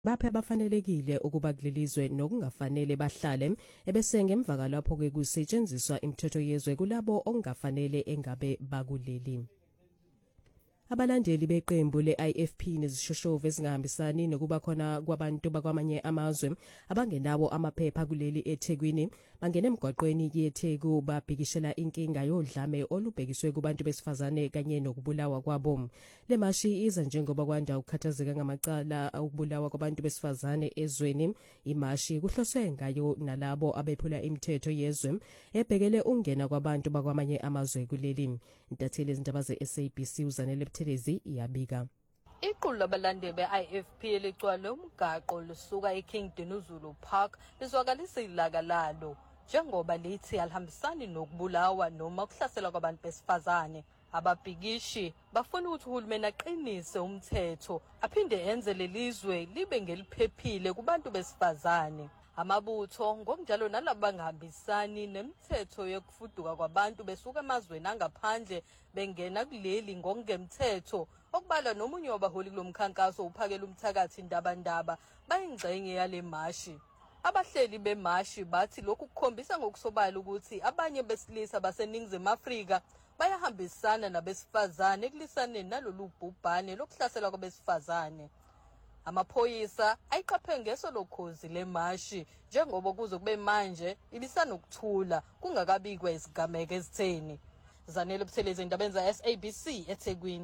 baphe abafanelekile ukuba kulelizwe nokungafanele bahlale ebese ngemva kalapho ke kusetshenziswa imithetho yezwe kulabo ongafanele engabe bakuleli. Abalandeli beqembu le-IFP nezishoshovu ezingahambisani nokuba khona kwabantu bakwamanye amazwe abangenawo amaphepha kuleli eThekwini bangena emgwaqweni yeTheku babhikishela inkinga yodlame olubhekiswe kubantu besifazane kanye nokubulawa kwabo. Le mashi iza njengoba kwanda ukukhathazeka ngamacala okubulawa kwabantu besifazane ezweni. Imashi kuhloswe ngayo nalabo abephula imithetho yezwe ebhekele ungena kwabantu bakwamanye amazwe kuleli. Intatheli izindaba ze-SABC uzanele Thelezi iyabika. Iqulu labalandeli be-IFP eligcwele umgaqo lisuka eKing Dinuzulu Park lizwakalisa ilaka lalo njengoba lithi alihambisani nokubulawa noma ukuhlasela kwabantu besifazane. Ababhikishi bafuna ukuthi uhulumeni aqinise umthetho aphinde enze lelizwe libe ngeliphephile kubantu besifazane. Amabutho ngokunjalo nalabo bangahambisani nemithetho yokufuduka kwabantu besuka emazweni angaphandle bengena kuleli ngokungemthetho okubalwa nomunye wabaholi kulomkhankaso uphakela umthakathi indaba bayingxenye yale mashi. Abahleli bemashi bathi lokhu kukhombisa ngokusobala ukuthi abanye besilisa baseNingizimu Afrika bayahambisana nabesifazane ekulisaneni nalolu bhubhane lokuhlasela kwabesifazane. Amaphoyisa ayiqaphe ngeso lokhozi lemashi njengoba kuzokube manje ibisanokuthula kungakabikwa izigameko ezitheni. Zanele Buthelezi indaba za SABC eThekwini.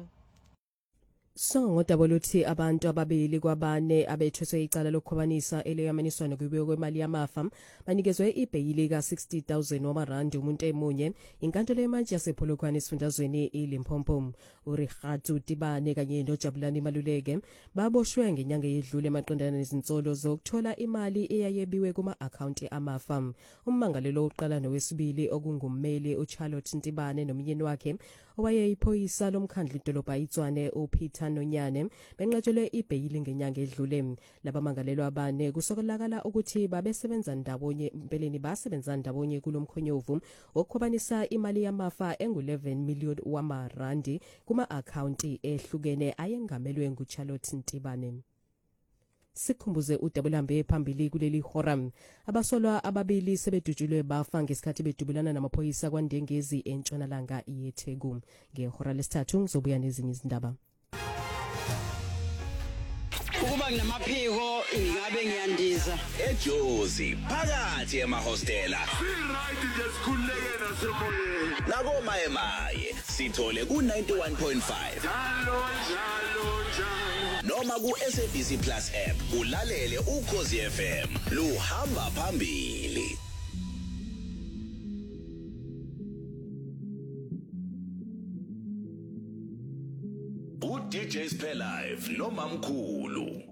Ngodaba luthi abantu ababili kwabane abethweswe icala lokukhwabanisa eleyamaniswa nokubiwa kwemali yamafa banikezwe ibheyili ka-60,000 wamarandi umuntu emunye. Inkantolo yemantshi yasePolokwane esifundazweni iLimpopo uRikhatu Tibane kanye noJabulani Maluleke baboshwe ngenyanga yedlule emaqondana nezinsolo zokuthola imali eyayebiwe kuma-akhawunti amafa. Ummangalelo wokuqala nowesibili okungummeli uCharlotte Ntibane nomyeni wakhe owayeyiphoyisa lomkhandlu idolobha iTshwane uPeter Nonyane benqatshelwe ibheyili ngenyanga edlule. Laba mangalelwa abane kusokolakala ukuthi babesebenza ndawonye empeleni basebenza ndawonye kulomkhonyovu wokukhwabanisa imali yamafa engu-11 million wamarandi kuma-akhawunti ehlukene ayengamelwe nguCharlotte Ntibane. Sikhumbuze uDabulambe phambili kuleli horam. Abasolwa ababili sebedutshulwe bafa ngesikhathi bedubulana namaphoyisa kwaNdengezi entshonalanga yeTheku. Ngehora lesithathu ngizobuya nezinye izindaba. Ukuba nginamaphiko ngingabe ngiyandiza eJozi phakathi emahostela right nje sikhululeke nasemoyeni nakoma emaye sithole ku91.5 njalo noma ku-SABC Plus app ulalele Ukhozi FM luhamba phambili. uDJ Spell Live nomamkhulu.